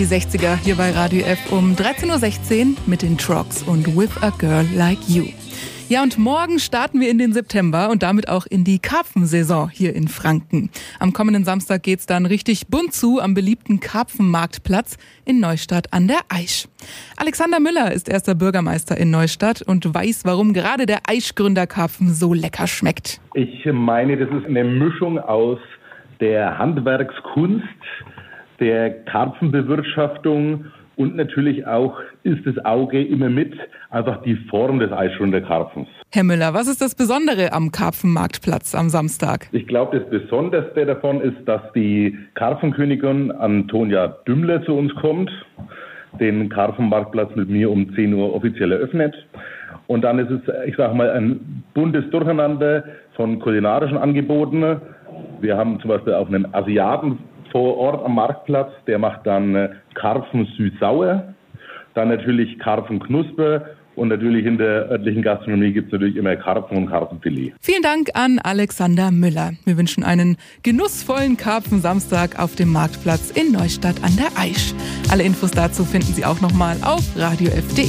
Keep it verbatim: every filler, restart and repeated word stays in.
die sechziger hier bei Radio F um dreizehn Uhr sechzehn mit den Trogs und With a Girl Like You. Ja, und morgen starten wir in den September und damit auch in die Karpfensaison hier in Franken. Am kommenden Samstag geht's dann richtig bunt zu am beliebten Karpfenmarktplatz in Neustadt an der Aisch. Alexander Müller ist erster Bürgermeister in Neustadt und weiß, warum gerade der Aischgründerkarpfen so lecker schmeckt. Ich meine, das ist eine Mischung aus der Handwerkskunst, der Karpfenbewirtschaftung und natürlich auch ist das Auge immer mit, einfach die Form des Aischgründerkarpfens. Herr Müller, was ist das Besondere am Karpfenmarktplatz am Samstag? Ich glaube, das Besonderste davon ist, dass die Karpfenkönigin Antonia Dümmler zu uns kommt, den Karpfenmarktplatz mit mir um zehn Uhr offiziell eröffnet. Und dann ist es, ich sage mal, ein buntes Durcheinander von kulinarischen Angeboten. Wir haben zum Beispiel auch einen Asiaten vor Ort am Marktplatz, der macht dann Karpfen süß-sauer, dann natürlich Karpfenknusper und natürlich in der örtlichen Gastronomie gibt es natürlich immer Karpfen und Karpfenfilet. Vielen Dank an Alexander Müller. Wir wünschen einen genussvollen Karpfensamstag auf dem Marktplatz in Neustadt an der Aisch. Alle Infos dazu finden Sie auch nochmal auf radio f punkt de.